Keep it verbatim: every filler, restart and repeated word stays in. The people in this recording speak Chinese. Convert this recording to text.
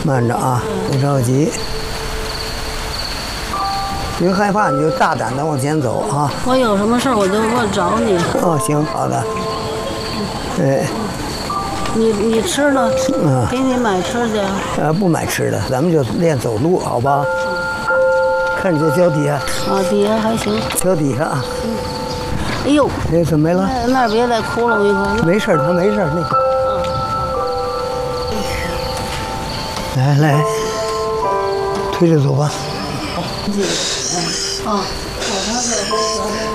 慢着啊，别着急。别害怕，你就大胆的往前走啊。 我有什么事儿我就我找你。 哦，行，好的。哎， 你你吃呢？ 嗯， 给你买吃去。 呃，不买吃的，咱们就练走路，好吧？看你这脚底下。 啊，底下还行。 脚底下啊。 嗯。哎呦， 那怎么没了？ 那那别再窟窿一个。 没事，他没事，那个。来来，推着走吧。 嗯。啊，我他这回。